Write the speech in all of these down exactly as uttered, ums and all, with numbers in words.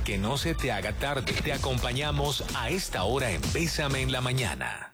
Que no se te haga tarde. Te acompañamos a esta hora en Bésame en la Mañana.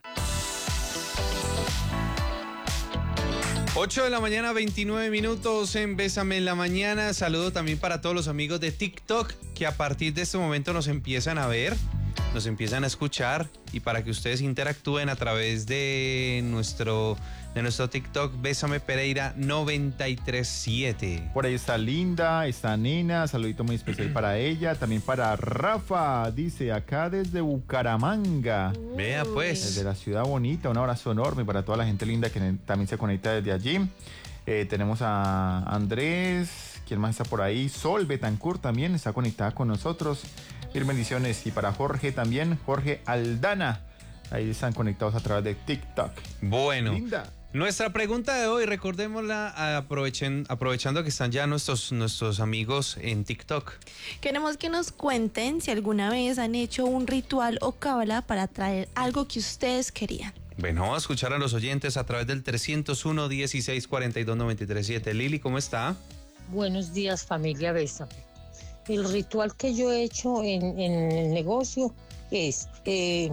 ocho de la mañana, veintinueve minutos en Bésame en la Mañana. Saludo también para todos los amigos de TikTok que a partir de este momento nos empiezan a ver, nos empiezan a escuchar, y para que ustedes interactúen a través de nuestro, de nuestro TikTok, Bésame Pereira noventa y tres siete. Por ahí está Linda, está Nena, saludito muy especial para ella, también para Rafa, dice acá desde Bucaramanga. Vea pues. Desde la ciudad bonita, un abrazo enorme para toda la gente linda que también se conecta desde allí. Eh, tenemos a Andrés, ¿quién más está por ahí? Sol Betancourt también está conectada con nosotros. Mil bendiciones. Y para Jorge también, Jorge Aldana. Ahí están conectados a través de TikTok. Bueno, Linda. Nuestra pregunta de hoy, recordémosla, aprovechen, aprovechando que están ya nuestros, nuestros amigos en TikTok. Queremos que nos cuenten si alguna vez han hecho un ritual o cábala para traer algo que ustedes querían. Bueno, vamos a escuchar a los oyentes a través del trescientos uno, dieciséis, cuarenta y dos, noventa y tres siete. Lili, ¿cómo está? Buenos días, familia Bésame. El ritual que yo he hecho en, en el negocio es eh,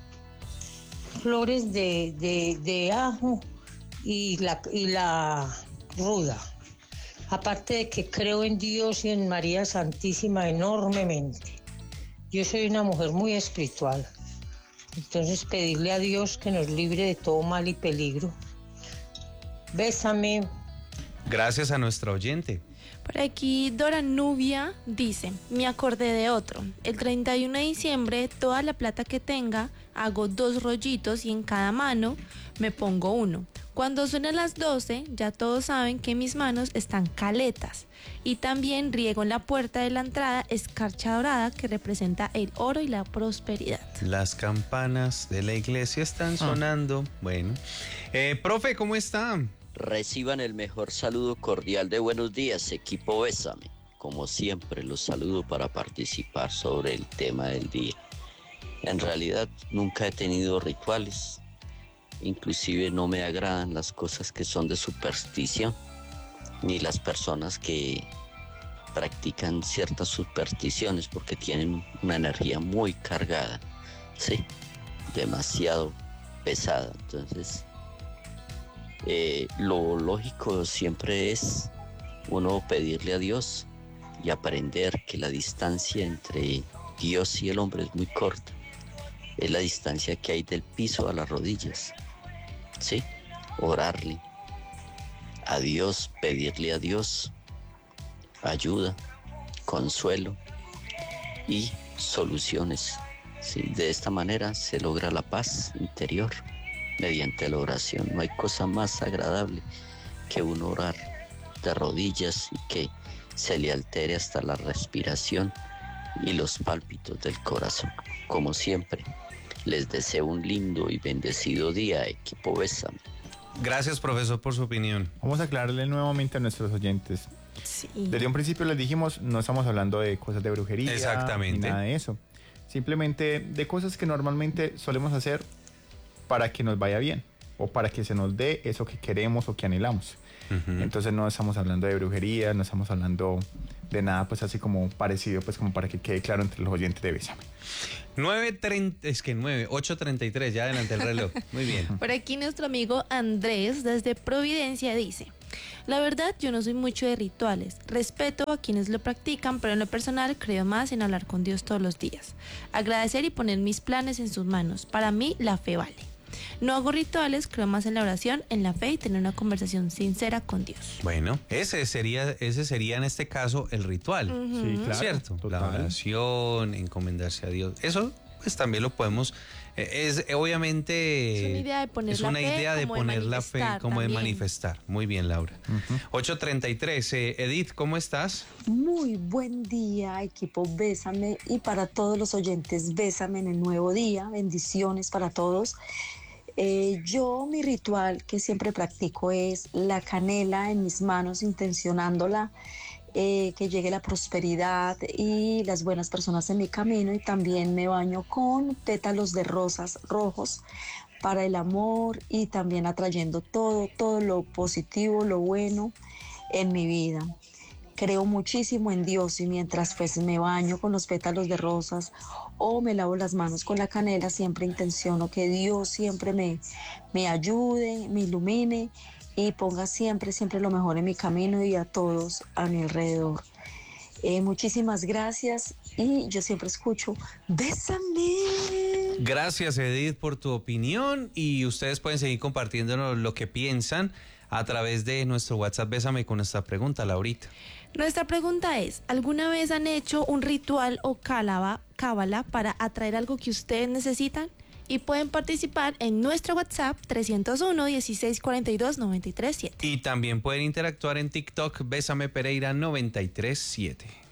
flores de, de, de ajo y la, y la ruda. Aparte de que creo en Dios y en María Santísima enormemente. Yo soy una mujer muy espiritual. Entonces pedirle a Dios que nos libre de todo mal y peligro. Bésame. Gracias a nuestra oyente. Por aquí Dora Nubia dice, me acordé de otro. El treinta y uno de diciembre, toda la plata que tenga, hago dos rollitos y en cada mano me pongo uno. Cuando suenen las doce, ya todos saben que mis manos están caletas. Y también riego en la puerta de la entrada escarcha dorada que representa el oro y la prosperidad. Las campanas de la iglesia están sonando. Ah. Bueno, eh, profe, ¿cómo está? Reciban el mejor saludo cordial de buenos días, equipo Bésame. Como siempre, los saludo para participar sobre el tema del día. En realidad, nunca he tenido rituales. Inclusive no me agradan las cosas que son de superstición, ni las personas que practican ciertas supersticiones porque tienen una energía muy cargada, sí, demasiado pesada. Entonces, eh, lo lógico siempre es uno pedirle a Dios y aprender que la distancia entre Dios y el hombre es muy corta. Es la distancia que hay del piso a las rodillas. Sí, orarle a Dios, pedirle a Dios ayuda, consuelo y soluciones. Sí, de esta manera se logra la paz interior mediante la oración. No hay cosa más agradable que uno orar de rodillas y que se le altere hasta la respiración y los pálpitos del corazón. Como siempre, les deseo un lindo y bendecido día, equipo Bésame. Gracias, profesor, por su opinión. Vamos a aclararle nuevamente a nuestros oyentes. Sí. Desde un principio les dijimos, no estamos hablando de cosas de brujería. Exactamente. Ni nada de eso. Simplemente de cosas que normalmente solemos hacer para que nos vaya bien o para que se nos dé eso que queremos o que anhelamos. Uh-huh. Entonces no estamos hablando de brujería, no estamos hablando de nada pues así como parecido, pues como para que quede claro entre los oyentes de Bésame. nueve treinta, es que nueve, ocho treinta y tres, ya adelante el reloj. Muy bien. Por aquí nuestro amigo Andrés desde Providencia dice, la verdad yo no soy mucho de rituales, respeto a quienes lo practican, pero en lo personal creo más en hablar con Dios todos los días, agradecer y poner mis planes en sus manos. Para mí la fe vale. No hago rituales, creo más en la oración, en la fe y tener una conversación sincera con Dios. Bueno, ese sería, ese sería en este caso el ritual. Uh-huh. Sí, claro. ¿Cierto? Total. La oración, encomendarse a Dios. Eso pues también lo podemos, eh, es eh, obviamente... Es una idea de poner es la una fe, idea de como de poner la fe, como también. de manifestar. Muy bien, Laura. Uh-huh. ocho treinta y tres, eh, Edith, ¿cómo estás? Muy buen día, equipo Bésame, y para todos los oyentes, Bésame en el nuevo día. Bendiciones para todos. Eh, yo, mi ritual que siempre practico es la canela en mis manos, intencionándola, eh, que llegue la prosperidad y las buenas personas en mi camino, y también me baño con pétalos de rosas rojos para el amor y también atrayendo todo, todo lo positivo, lo bueno en mi vida. creo muchísimo en Dios y mientras pues me baño con los pétalos de rosas o me lavo las manos con la canela, siempre intenciono que Dios siempre me, me ayude, me ilumine y ponga siempre, siempre lo mejor en mi camino y a todos a mi alrededor. Eh, muchísimas gracias y yo siempre escucho, bésame. Gracias, Edith, por tu opinión y ustedes pueden seguir compartiéndonos lo que piensan a través de nuestro WhatsApp Bésame con nuestra pregunta, Laurita. Nuestra pregunta es, ¿alguna vez han hecho un ritual o cábala, cábala para atraer algo que ustedes necesitan? Y pueden participar en nuestro WhatsApp trescientos uno, dieciséis cuarenta y dos, noventa y tres siete. Y también pueden interactuar en TikTok Bésame Pereira noventa y tres siete.